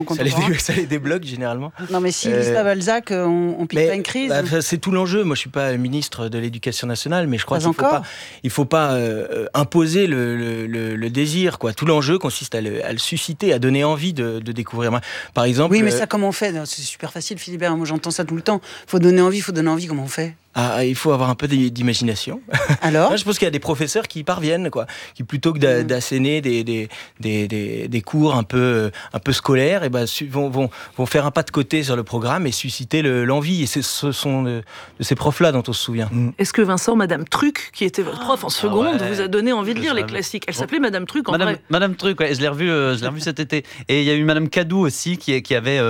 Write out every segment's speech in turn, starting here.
Ça les débloque généralement. Non mais si lit pas Balzac, on pique pas une crise. C'est tout l'enjeu. Moi je suis pas ministre de l'Éducation nationale, mais je crois qu'il faut pas imposer le désir, quoi. Tout l'enjeu consiste à le susciter, à donner envie de découvrir. Par exemple. Oui, mais ça comment on fait? C'est super facile, Philibert. Moi j'entends ça tout le temps. Faut donner envie. Comment on fait? Il faut avoir un peu d'imagination. Alors, je pense qu'il y a des professeurs qui y parviennent, quoi, qui plutôt que d'asséner des cours un peu scolaires, vont faire un pas de côté sur le programme et susciter l'envie. Et ce sont de ces profs-là dont on se souvient. Est-ce que Vincent, Madame Truc, qui était votre prof en seconde, vous a donné envie de lire les classiques? Elle s'appelait Madame Truc en vrai. Madame Truc, ouais, je l'ai revue cet été. Et il y a eu Madame Cadou aussi qui était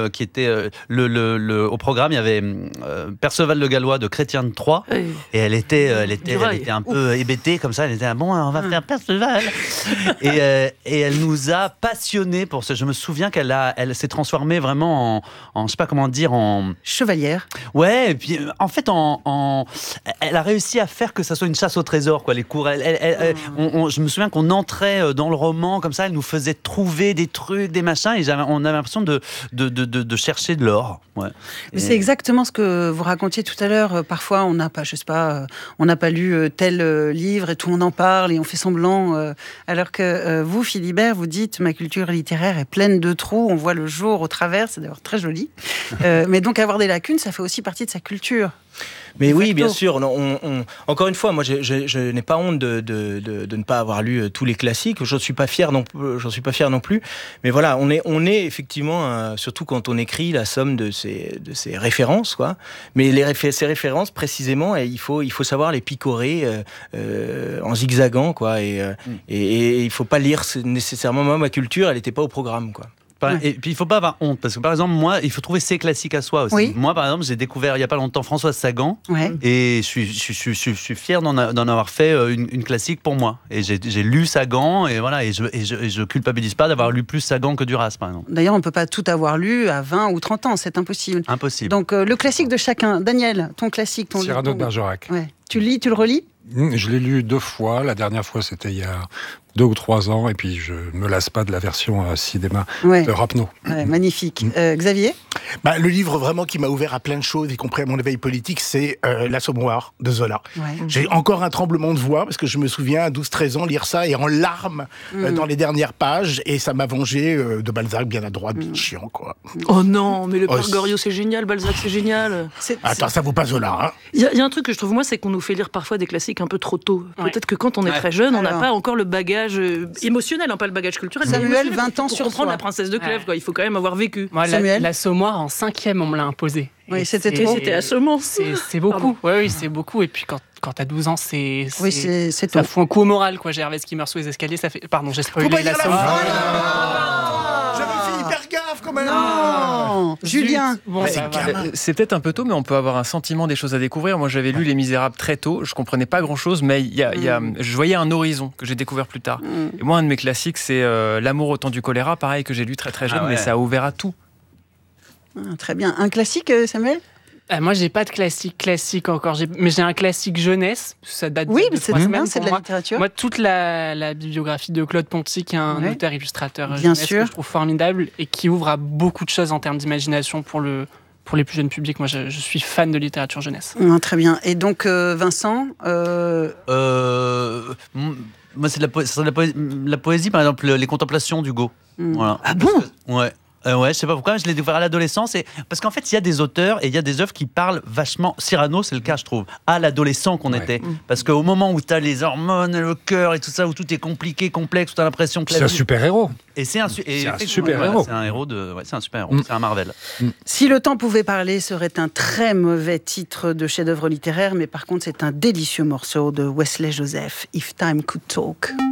au programme. Il y a Perceval le Gallois de Chrétien de Troyes. Et elle était un peu hébétée comme ça. Elle était on va faire Perceval. Et elle nous a passionnés pour ça. Je me souviens qu'elle s'est transformée vraiment en je sais pas comment dire, en chevalière. Ouais. Et puis en fait, elle a réussi à faire que ça soit une chasse au trésor, quoi. Les cours. Je me souviens qu'on entrait dans le roman comme ça. Elle nous faisait trouver des trucs, des machins. Et on avait l'impression de chercher de l'or. Ouais. Mais c'est exactement ce que vous racontiez tout à l'heure. Parfois, on n'a pas lu tel livre et tout le monde en parle et on fait semblant. Alors que vous, Philibert, vous dites ma culture littéraire est pleine de trous, on voit le jour au travers, c'est d'ailleurs très joli. Mais donc avoir des lacunes, ça fait aussi partie de sa culture. Mais oui, bien sûr. Encore une fois, moi, je n'ai pas honte de ne pas avoir lu tous les classiques. J'en suis pas fier non plus. Mais voilà, on est effectivement, surtout quand on écrit, la somme de ces références, quoi. Mais ces références, précisément, il faut savoir les picorer en zigzagant, quoi. Et il faut pas lire nécessairement. Moi, ma culture, elle n'était pas au programme, quoi. Et puis il faut pas avoir honte, parce que par exemple moi il faut trouver ses classiques à soi aussi. Oui. Moi par exemple j'ai découvert il y a pas longtemps Françoise Sagan, et je suis fier d'en avoir fait une classique pour moi. Et j'ai lu Sagan et voilà, et je culpabilise pas d'avoir lu plus Sagan que Duras par exemple. D'ailleurs on peut pas tout avoir lu à 20 ou 30 ans, c'est impossible. Donc le classique de chacun. Daniel, ton classique, Cyrano de Bergerac. Ouais. Tu le lis, tu le relis? Je l'ai lu 2 fois. La dernière fois, c'était il y a 2 ou 3 ans. Et puis, je me lasse pas de la version cinéma de Rapneau. Ouais, magnifique. Xavier? Le livre vraiment qui m'a ouvert à plein de choses, y compris à mon éveil politique, c'est L'Assommoir de Zola. Ouais. J'ai encore un tremblement de voix, parce que je me souviens, à 12-13 ans, lire ça et en larmes dans les dernières pages. Et ça m'a vengé de Balzac, bien à droite, bien chiant, quoi. Oh non, mais le Père Goriot, c'est génial. Balzac, c'est génial. Attends, ça vaut pas Zola, hein. Il y a un truc que je trouve, moi, c'est qu'on nous fait lire parfois des classiques un peu trop tôt. Peut-être que quand on est très jeune, on n'a pas encore le bagage émotionnel, pas le bagage culturel. Samuel, 20 ans sur comprendre la princesse de Clèves, quoi. Il faut quand même avoir vécu. Moi, l'Assommoir, en 5e, on me l'a imposé. Oui, c'était assommant. C'est beaucoup. Oui, c'est beaucoup. Et puis quand t'as 12 ans, ça tôt. fout un coup au moral, quoi. Gervaise qui meurt sous les escaliers, ça fait... Pardon, j'ai spoilé l'Assommoir. J'avais fait hyper gaffe, quand même. Non, Julien. Bon, c'est peut-être un peu tôt, mais on peut avoir un sentiment des choses à découvrir. Moi, j'avais lu Les Misérables très tôt. Je comprenais pas grand-chose, mais je voyais un horizon que j'ai découvert plus tard. Et moi, un de mes classiques, c'est L'amour au temps du choléra, pareil, que j'ai lu très très jeune, mais ça a ouvert à tout. Très bien. Un classique, Samuel? Moi, j'ai pas de classique encore, mais j'ai un classique jeunesse. Ça date de 3 semaines. C'est de la littérature. Moi, toute la biographie de Claude Ponty, qui est un auteur-illustrateur jeunesse que je trouve formidable et qui ouvre à beaucoup de choses en termes d'imagination pour les plus jeunes publics. Moi, je suis fan de littérature jeunesse. Très bien. Et donc, Vincent Moi, c'est la poésie, par exemple, les contemplations d'Hugo. Voilà. Ah bon? Ouais. Je sais pas pourquoi, je l'ai découvert à l'adolescence. Parce qu'en fait, il y a des auteurs et il y a des œuvres qui parlent vachement. Cyrano, c'est le cas, je trouve, à l'adolescent qu'on était. Parce qu'au moment où tu as les hormones, le cœur et tout ça, où tout est compliqué, complexe, où tu as l'impression que c'est un super-héros. Et c'est un super-héros. C'est un héros c'est un super-héros, c'est un Marvel. Si le temps pouvait parler serait un très mauvais titre de chef-d'œuvre littéraire, mais par contre, c'est un délicieux morceau de Wesley Joseph, If Time Could Talk.